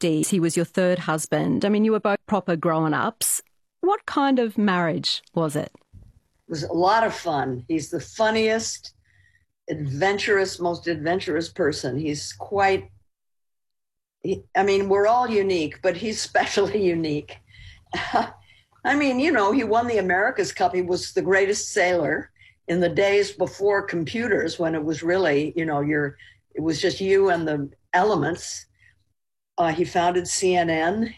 50s. He was your third husband. I mean, you were both proper grown-ups. What kind of marriage was it? It was a lot of fun. He's the funniest, most adventurous person. We're all unique, but he's especially unique. He won the America's Cup. He was the greatest sailor in the days before computers, when it was really, it was just you and the elements. He founded CNN.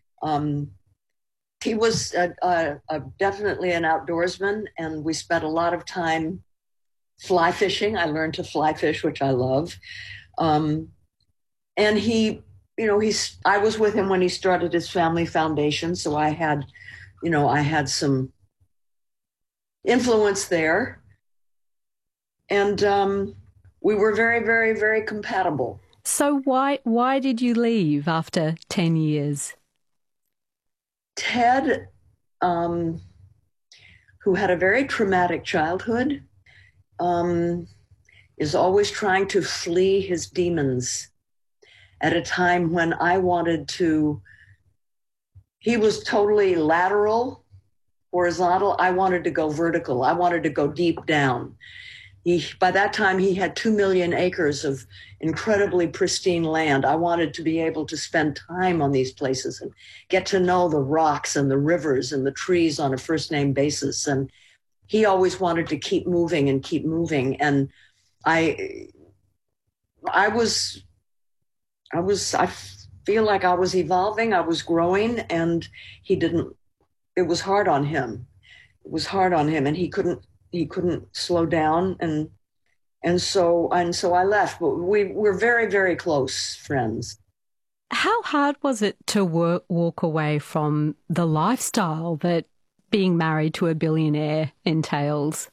He was definitely an outdoorsman, and we spent a lot of time fly fishing. I learned to fly fish, which I love. And I was with him when he started his family foundation, so I had some influence there. And we were very, very, very compatible. So why did you leave after 10 years? Ted, who had a very traumatic childhood, is always trying to flee his demons at a time when he was totally lateral, horizontal. I wanted to go vertical. I wanted to go deep down. By that time, he had 2 million acres of incredibly pristine land. I wanted to be able to spend time on these places and get to know the rocks and the rivers and the trees on a first-name basis. And he always wanted to keep moving and keep moving. And I feel like I was evolving, I was growing, and it was hard on him. It was hard on him, and he couldn't slow down, and so I left. But we're very, very close friends. How hard was it to walk away from the lifestyle that being married to a billionaire entails?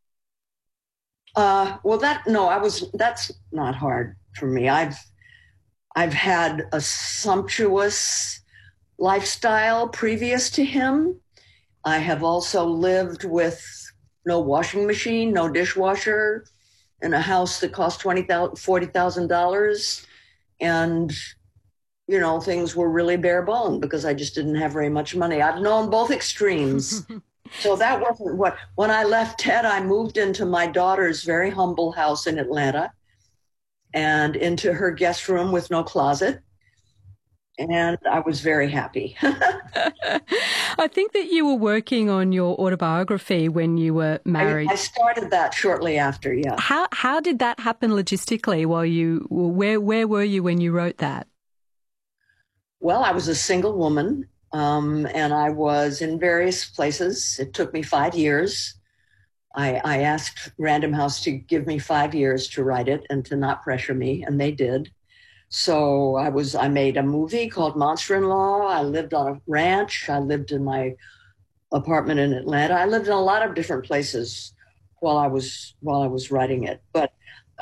That's not hard for me. I've had a sumptuous lifestyle previous to him. I have also lived with no washing machine, no dishwasher, in a house that cost $40,000. And, things were really bare bone because I just didn't have very much money. I've known both extremes. So that wasn't when I left Ted, I moved into my daughter's very humble house in Atlanta and into her guest room with no closet. And I was very happy. I think that you were working on your autobiography when you were married. I started that shortly after, yeah. How did that happen logistically where were you when you wrote that? Well, I was a single woman, and I was in various places. It took me 5 years. I asked Random House to give me 5 years to write it and to not pressure me, and they did. So I made a movie called Monster-in-Law. I lived on a ranch. I lived in my apartment in Atlanta. I lived in a lot of different places while I was writing it. But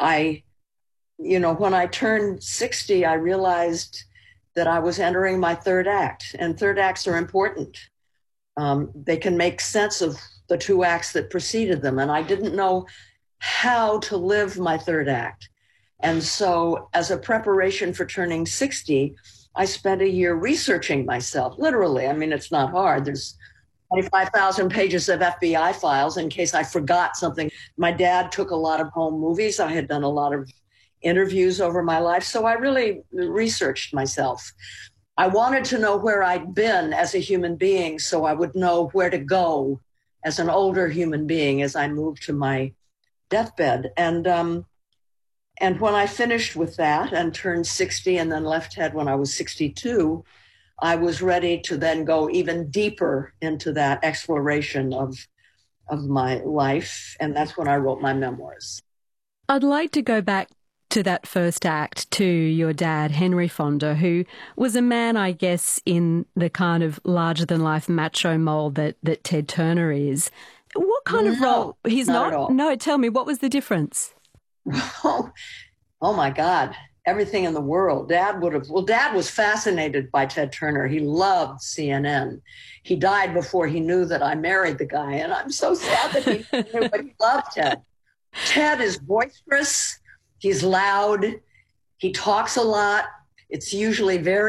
when I turned 60, I realized that I was entering my third act, and third acts are important. They can make sense of the 2 acts that preceded them, and I didn't know how to live my third act. And so as a preparation for turning 60, I spent a year researching myself, literally. I mean, it's not hard. There's 25,000 pages of FBI files in case I forgot something. My dad took a lot of home movies. I had done a lot of interviews over my life. So I really researched myself. I wanted to know where I'd been as a human being so I would know where to go as an older human being as I moved to my deathbed. And when I finished with that and turned 60 and then left Ted when I was 62, I was ready to then go even deeper into that exploration of my life. And that's when I wrote my memoirs. I'd like to go back to that first act, to your dad, Henry Fonda, who was a man, I guess, in the kind of larger-than-life macho mold that Ted Turner is. What kind of role? He's not? At all. No, tell me, what was the difference? Oh my God, everything in the world. Dad was fascinated by Ted Turner. He loved CNN. He died before he knew that I married the guy, and I'm so sad that he knew, but he loved Ted. Ted is boisterous. He's loud. He talks a lot. It's usually very